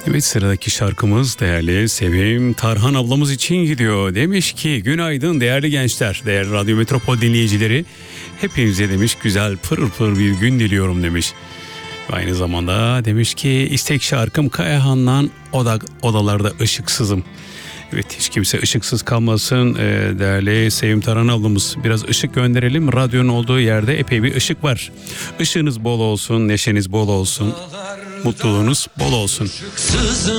Evet, sıradaki şarkımız değerli Sevim Tarhan ablamız için gidiyor. Demiş ki günaydın değerli gençler, değerli Radyo Metropol dinleyicileri. Hepinize demiş güzel pırıl pırıl bir gün diliyorum demiş. Ve aynı zamanda demiş ki istek şarkım Kayahan'dan Odalarda Işıksızım. Evet, hiç kimse ışıksız kalmasın. Değerli Sevim Tarhan ablamız, biraz ışık gönderelim. Radyonun olduğu yerde epey bir ışık var. Işığınız bol olsun, neşeniz bol olsun, mutluluğunuz bol olsun.